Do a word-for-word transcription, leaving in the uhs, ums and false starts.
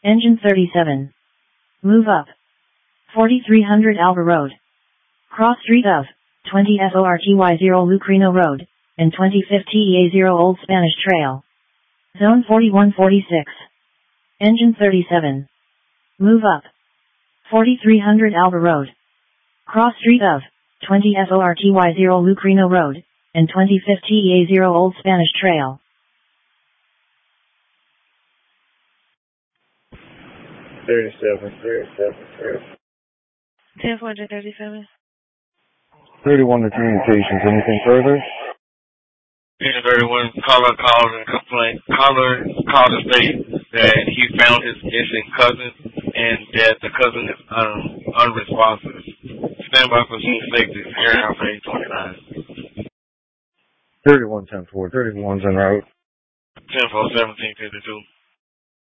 Engine thirty-seven. Move up. forty-three hundred Alba Road. Cross street of twenty forty zero Lucrino Road, and twenty-fifth T E A zero Old Spanish Trail. Zone forty-one forty-six. Engine thirty-seven. Move up. forty-three hundred Alba Road. Cross street of twenty forty zero Lucrino Road, and twenty-fifth T E A zero Old Spanish Trail. thirty-seven, thirty-seven, thirty-seven. ten four thirty-seven. thirty-one to communications. Anything further? Engine thirty-one, caller called and complained. Caller called to state that he found his missing cousin and that the cousin is um, unresponsive. Stand by for scene safety, Air Alpha eight twenty-nine. thirty-one ten four, thirty-one's en route. ten four seventeen fifty-two.